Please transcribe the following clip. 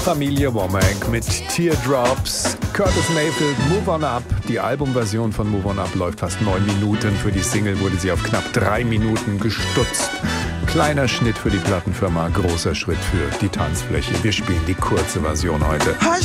Familie Womack mit Teardrops. Curtis Mayfield, Move On Up. Die Albumversion von Move On Up läuft fast 9 Minuten. Für die Single wurde sie auf knapp 3 Minuten gestutzt. Kleiner Schnitt für die Plattenfirma, großer Schritt für die Tanzfläche. Wir spielen die kurze Version heute.